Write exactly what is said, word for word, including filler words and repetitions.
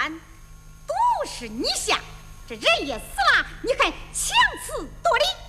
官，都是你下，这人也死了，你还强词夺理。